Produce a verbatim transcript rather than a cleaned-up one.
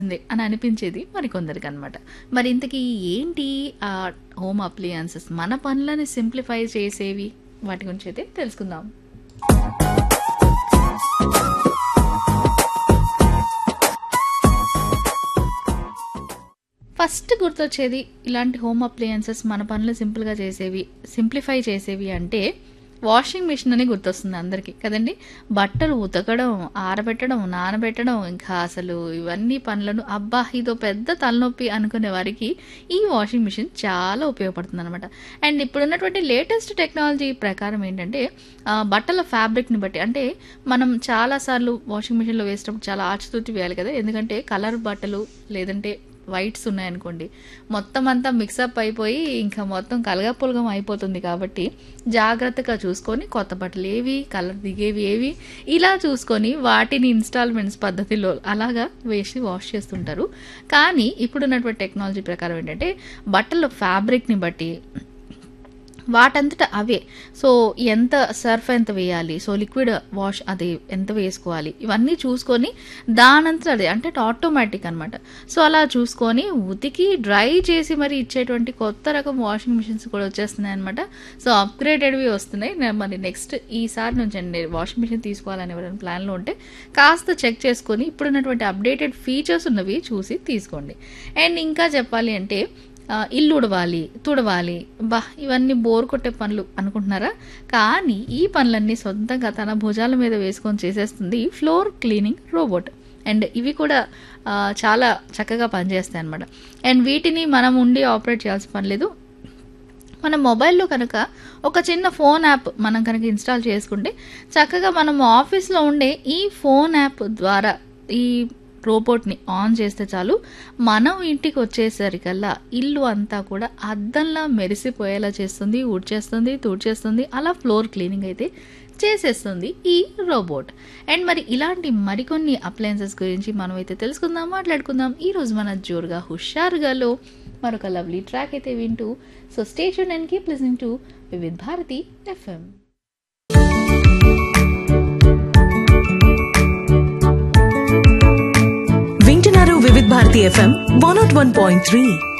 ఉంది అని అనిపించేది మరికొందరికి అనమాట. మరి ఇంతకీ ఏంటి ఆ హోమ్ అప్లయన్సెస్ మన పనులని సింప్లిఫై చేసేవి, వాటి గురించి అయితే తెలుసుకుందాం. ఫస్ట్ గుర్తొచ్చేది ఇలాంటి హోమ్ అప్లయన్సెస్ మన పనులు సింపుల్గా చేసేవి, సింప్లిఫై చేసేవి అంటే వాషింగ్ మిషన్ అని గుర్తొస్తుంది అందరికీ కదండి. బట్టలు ఉతకడం, ఆరబెట్టడం, నానబెట్టడం, ఇంకా అసలు ఇవన్నీ పనులను అబ్బా ఇదో పెద్ద తలనొప్పి అనుకునే వారికి ఈ వాషింగ్ మిషన్ చాలా ఉపయోగపడుతుంది అనమాట. అండ్ ఇప్పుడున్నటువంటి లేటెస్ట్ టెక్నాలజీ ప్రకారం ఏంటంటే ఆ, బట్టల ఫ్యాబ్రిక్ని బట్టి, అంటే మనం చాలాసార్లు వాషింగ్ మిషన్లో వేసేటప్పుడు చాలా ఆచితూచి వేయాలి కదా, ఎందుకంటే కలర్ బట్టలు లేదంటే వైట్స్ ఉన్నాయనుకోండి మొత్తం అంతా మిక్సప్ అయిపోయి ఇంకా మొత్తం కలగపులగం అయిపోతుంది. కాబట్టి జాగ్రత్తగా చూసుకొని కొత్త బట్టలు ఏవి, కలర్ దిగేవి ఏవి, ఇలా చూసుకొని వాటిని ఇన్స్టాల్మెంట్స్ పద్ధతిలో అలాగా వేసి వాష్ చేస్తుంటారు. కానీ ఇప్పుడున్నటువంటి టెక్నాలజీ ప్రకారం ఏంటంటే బట్టల ఫ్యాబ్రిక్ని బట్టి వాటంతట అవే, సో ఎంత సర్ఫ్ ఎంత వేయాలి, సో లిక్విడ్ వాష్ అది ఎంత వేసుకోవాలి, ఇవన్నీ చూసుకొని దానంతట అదే అంటే ఆటోమేటిక్ అనమాట. సో అలా చూసుకొని ఉతికి డ్రై చేసి మరి ఇచ్చేటువంటి కొత్త రకం వాషింగ్ మిషన్స్ కూడా వచ్చేస్తున్నాయి అనమాట. సో అప్గ్రేడెడ్వి వస్తున్నాయి. నేను మరి నెక్స్ట్ ఈసారి నుంచి అండి వాషింగ్ మిషన్ తీసుకోవాలని ఎవరైనా ప్లాన్లో ఉంటే కాస్త చెక్ చేసుకొని ఇప్పుడున్నటువంటి అప్డేటెడ్ ఫీచర్స్ ఉన్నవి చూసి తీసుకోండి. అండ్ ఇంకా చెప్పాలి అంటే ఆ, ఇల్లు ఉడవాలి, తుడవాలి, బా ఇవన్నీ బోర్ కొట్టే పనులు అనుకుంటున్నారా? కానీ ఈ పనులన్నీ సొంతంగా తన భుజాల మీద వేసుకొని చేసేస్తుంది ఫ్లోర్ క్లీనింగ్ రోబోట్. అండ్ ఇవి కూడా ఆ, చాలా చక్కగా పనిచేస్తాయి అనమాట. అండ్ వీటిని మనం ఉండి ఆపరేట్ చేయాల్సిన పని లేదు. మన మొబైల్లో కనుక ఒక చిన్న ఫోన్ యాప్ మనం కనుక ఇన్స్టాల్ చేసుకుంటే చక్కగా మనం ఆఫీస్లో ఉండే ఈ ఫోన్ యాప్ ద్వారా ఈ రోబోట్ని ఆన్ చేస్తే చాలు, మనం ఇంటికి వచ్చేసరికల్లా ఇల్లు అంతా కూడా అద్దంలా మెరిసిపోయేలా చేస్తుంది, ఊడ్చేస్తుంది, తూడ్చేస్తుంది, అలా ఫ్లోర్ క్లీనింగ్ అయితే చేసేస్తుంది ఈ రోబోట్. అండ్ మరి ఇలాంటి మరికొన్ని అప్లయన్సెస్ గురించి మనం అయితే తెలుసుకుందాం, మాట్లాడుకుందాం ఈ రోజు మన జోరుగా హుషారుగాలో. మరొక లవ్లీ ట్రాక్ అయితే వింటూ so stay tuned and keep listening to Vividh Bharati FM. వింటున్నారు Vividh Bharati FM one not one point three.